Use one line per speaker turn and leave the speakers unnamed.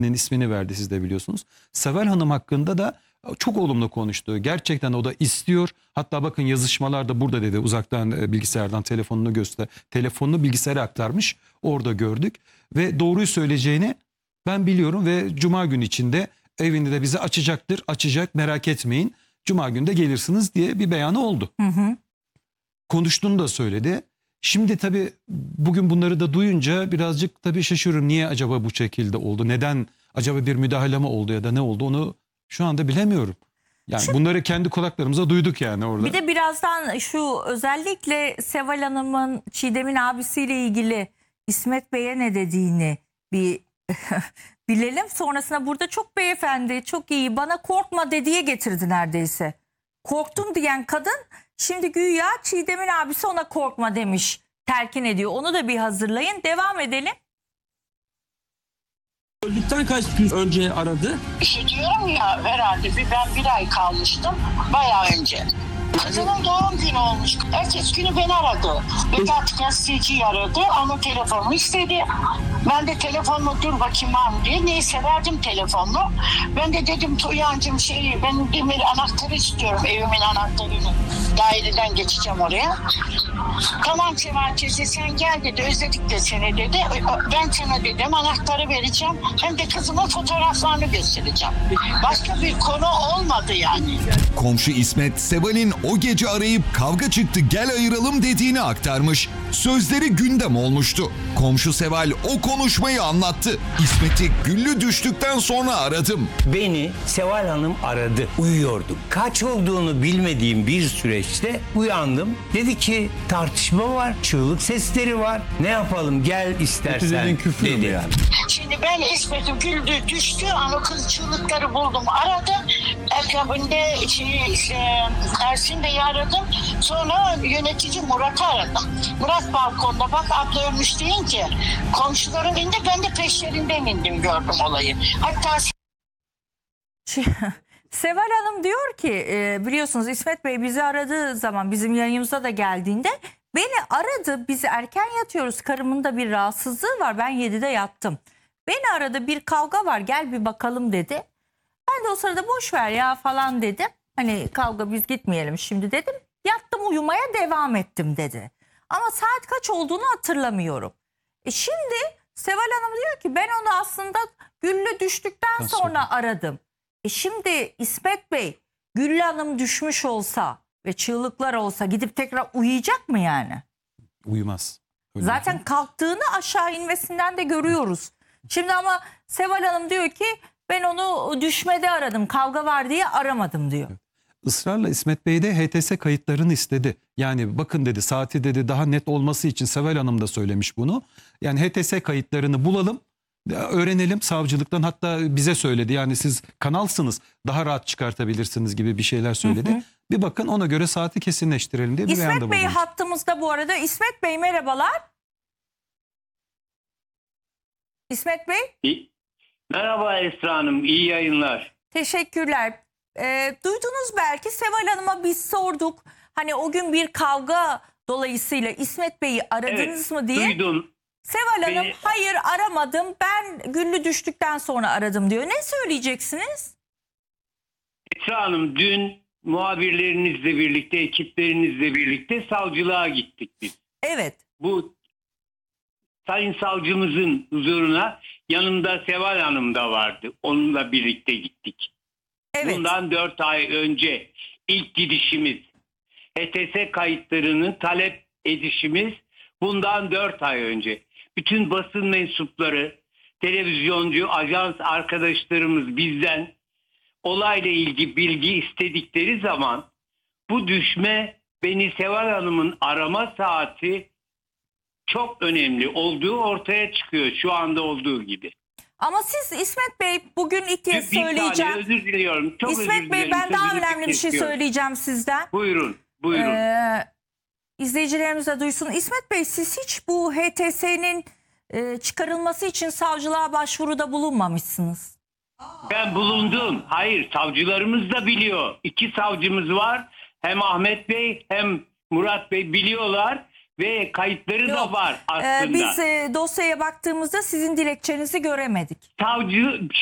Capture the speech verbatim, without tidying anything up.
ismini verdi, siz de biliyorsunuz. Seval Hanım hakkında da çok olumlu konuştu. Gerçekten o da istiyor. Hatta bakın yazışmalarda burada dedi, uzaktan bilgisayardan telefonunu göster. Telefonunu bilgisayara aktarmış. Orada gördük. Ve doğruyu söyleyeceğini ben biliyorum ve Cuma günü içinde evinde de bizi açacaktır. Açacak, merak etmeyin. Cuma günü de gelirsiniz diye bir beyanı oldu.
Hı hı.
Konuştuğunu da söyledi. Şimdi tabii bugün bunları da duyunca birazcık tabii şaşırıyorum. Niye acaba bu şekilde oldu? Neden acaba bir müdahale mi oldu ya da ne oldu, onu şu anda bilemiyorum. Yani
Şu,
bunları kendi kulaklarımıza duyduk yani orada.
bir de birazdan şu özellikle Seval Hanım'ın Çiğdem'in abisiyle ilgili İsmet Bey'e ne dediğini bir bilelim. Sonrasında burada çok beyefendi, çok iyi, bana korkma dediye getirdi neredeyse. Korktum diyen kadın şimdi güya Çiğdem'in abisi ona korkma demiş, telkin ediyor. Onu da bir hazırlayın, devam edelim.
Öldükten kaç gün önce aradı?
İşte diyorum ya, herhalde bir, ben bir ay kalmıştım bayağı önce. Kızımın doğum günü olmuş. Ertesi günü beni aradı. Vedat gazeteciyi aradı ama telefonumu istedi. Ben de telefonla dur bakayım var mı diye. Neyse verdim telefonunu. Ben de dedim Tuğyancığım şey, ben demir anahtarı istiyorum, evimin anahtarını. Daireden geçeceğim oraya. Tamam Seval teyze sen gel dedi, özledik de seni dedi. Ben sana dedim anahtarı vereceğim. Hem de kızıma fotoğraflarını göstereceğim. Başka bir konu olmadı yani.
Komşu İsmet, Seval'in o gece arayıp kavga çıktı gel ayıralım dediğini aktarmış. Sözleri gündem olmuştu. Komşu Seval o konuşmayı anlattı. İsmet'i güllü düştükten sonra aradım.
Beni Seval Hanım aradı. Uyuyordum. Kaç olduğunu bilmediğim bir süreçte uyandım. Dedi ki tartışma var, çığlık sesleri var. Ne yapalım gel istersen dedi. Yani.
Şimdi ben İsmet'i güldü düştü ama kız çığlıkları buldum aradı. Akabinde şey, işte, Ersin Bey'i aradım. Sonra yönetici Murat'ı aradım. Murat balkonda bak abla ölmüş deyince komşularım indi, ben de peşlerinden indim, gördüm olayı. Hatta
Seval Hanım diyor ki biliyorsunuz İsmet Bey bizi aradığı zaman, bizim yayınımıza da geldiğinde beni aradı, biz erken yatıyoruz, karımın da bir rahatsızlığı var, ben yedide yattım. Beni aradı, bir kavga var gel bir bakalım dedi. Ben de o sırada boş ver ya falan dedim. Hani kavga biz gitmeyelim şimdi dedim. Yattım uyumaya devam ettim dedi. Ama saat kaç olduğunu hatırlamıyorum. E şimdi Seval Hanım diyor ki ben onu aslında Güllü düştükten sonra, sonra aradım. E şimdi İsmet Bey Güllü Hanım düşmüş olsa ve çığlıklar olsa gidip tekrar uyuyacak mı yani?
Uyumaz. Öyle
Zaten
mi?
Kalktığını aşağı inmesinden de görüyoruz. Şimdi ama Seval Hanım diyor ki ben onu düşmede aradım, kavga var diye aramadım diyor.
Israrla İsmet Bey de H T S kayıtlarını istedi. Yani bakın dedi, saati dedi daha net olması için, Seval Hanım da söylemiş bunu. Yani H T S kayıtlarını bulalım, öğrenelim savcılıktan, hatta bize söyledi. Yani siz kanalsınız, daha rahat çıkartabilirsiniz gibi bir şeyler söyledi. Hı hı. Bir bakın ona göre saati kesinleştirelim diye bir beyanda bulundu.
İsmet Bey hattımızda bu arada. İsmet Bey merhabalar. İsmet Bey.
Merhaba Esra Hanım, iyi yayınlar.
Teşekkürler. Ee, duydunuz belki, Seval Hanım'a biz sorduk. Hani o gün bir kavga dolayısıyla İsmet Bey'i aradınız
evet,
mı diye.
Duydum.
Seval Hanım
Beni...
hayır aramadım, ben Güllü düştükten sonra aradım diyor. Ne söyleyeceksiniz?
Esra Hanım, dün muhabirlerinizle birlikte, ekiplerinizle birlikte savcılığa gittik biz.
Evet.
Bu sayın savcımızın huzuruna yanımda Seval Hanım da vardı. Onunla birlikte gittik.
Evet.
Bundan dört ay önce ilk gidişimiz, H T S kayıtlarını talep edişimiz bundan dört ay önce. Bütün basın mensupları, televizyoncu, ajans arkadaşlarımız bizden olayla ilgili bilgi istedikleri zaman bu düşme, beni Seval Hanım'ın arama saati çok önemli olduğu ortaya çıkıyor şu anda olduğu gibi.
Ama siz İsmet Bey bugün ilk kez
bir
söyleyeceğim.
Saniye, özür diliyorum. Çok
İsmet
özür
Bey
dilerim.
ben daha
Sözünüzü
önemli bir şey
kesiyorum.
söyleyeceğim sizden.
Buyurun, buyurun.
Ee, izleyicilerimiz de duysun. İsmet Bey siz hiç bu H T S'nin e, çıkarılması için savcılığa başvuruda bulunmamışsınız.
Ben bulundum. Hayır, savcılarımız da biliyor. İki savcımız var. Hem Ahmet Bey hem Murat Bey biliyorlar ve kayıtları da
Yok.
var
Ee,
aslında.
biz e, dosyaya baktığımızda sizin dilekçenizi göremedik.
Savcı